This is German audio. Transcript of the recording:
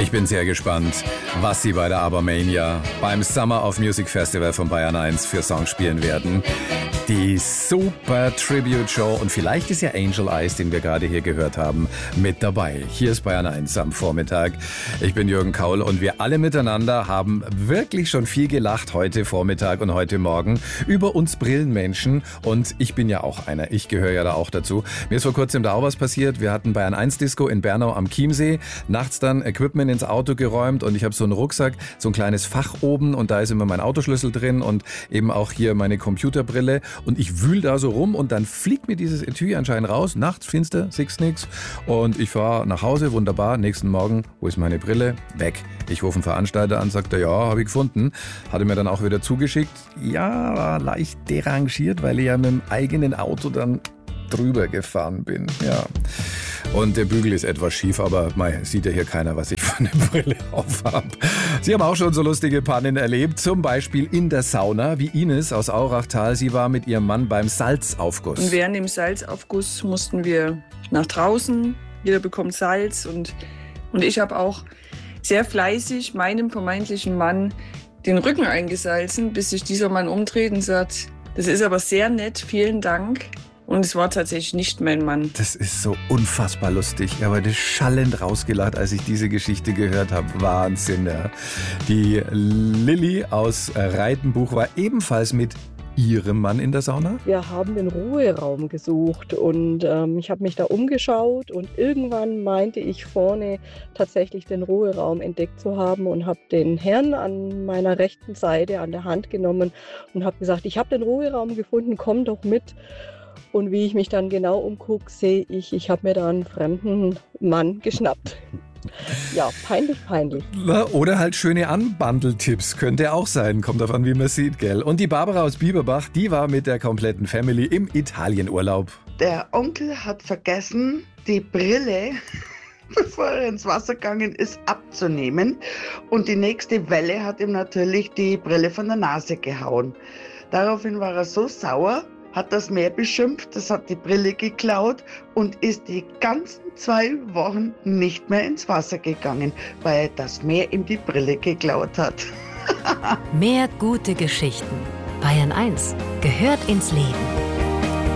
Ich bin sehr gespannt, was Sie bei der ABBA-Mania beim Summer of Music Festival von Bayern 1 für Songs spielen werden. Die super Tribute-Show und vielleicht ist ja Angel Eyes, den wir gerade hier gehört haben, mit dabei. Hier ist Bayern 1 am Vormittag. Ich bin Jürgen Kaul und wir alle miteinander haben wirklich schon viel gelacht heute Vormittag und heute Morgen über uns Brillenmenschen und ich bin ja auch einer. Ich gehöre ja da auch dazu. Mir ist vor kurzem da auch was passiert. Wir hatten Bayern 1 Disco in Bernau am Chiemsee. Nachts dann Equipment ins Auto geräumt und ich habe so einen Rucksack, so ein kleines Fach oben und da ist immer mein Autoschlüssel drin und eben auch hier meine Computerbrille und ich wühl da so rum und dann fliegt mir dieses Etui anscheinend raus, nachts finster, siehst nix und ich fahre nach Hause, wunderbar, nächsten Morgen, wo ist meine Brille? Weg. Ich rufe einen Veranstalter an, sagt er, ja, habe ich gefunden, hatte mir dann auch wieder zugeschickt, ja, war leicht derangiert, weil ich ja mit dem eigenen Auto dann drüber gefahren bin, ja. Und der Bügel ist etwas schief, aber sieht ja hier keiner, was ich für eine Brille auf habe. Sie haben auch schon so lustige Pannen erlebt, zum Beispiel in der Sauna, wie Ines aus Aurachtal. Sie war mit ihrem Mann beim Salzaufguss. Und während dem Salzaufguss mussten wir nach draußen, jeder bekommt Salz und ich habe auch sehr fleißig meinem vermeintlichen Mann den Rücken eingesalzen, bis sich dieser Mann umdreht und sagt, das ist aber sehr nett, vielen Dank. Und es war tatsächlich nicht mein Mann. Das ist so unfassbar lustig. Ich habe heute schallend rausgelacht, als ich diese Geschichte gehört habe. Wahnsinn, ja. Die Lilly aus Reitenbuch war ebenfalls mit ihrem Mann in der Sauna. Wir haben den Ruheraum gesucht und ich habe mich da umgeschaut und irgendwann meinte ich vorne tatsächlich den Ruheraum entdeckt zu haben und habe den Herrn an meiner rechten Seite an der Hand genommen und habe gesagt, ich habe den Ruheraum gefunden, komm doch mit. Und wie ich mich dann genau umgucke, sehe ich habe mir da einen fremden Mann geschnappt. Ja, peinlich, peinlich. Oder halt schöne Unbundle-Tipps, könnte auch sein. Kommt davon, wie man sieht, gell? Und die Barbara aus Bieberbach, die war mit der kompletten Family im Italienurlaub. Der Onkel hat vergessen, die Brille, bevor er ins Wasser gegangen ist, abzunehmen. Und die nächste Welle hat ihm natürlich die Brille von der Nase gehauen. Daraufhin war er so sauer, hat das Meer beschimpft, das hat die Brille geklaut und ist die ganzen 2 Wochen nicht mehr ins Wasser gegangen, weil das Meer ihm die Brille geklaut hat. Mehr gute Geschichten. Bayern 1 gehört ins Leben.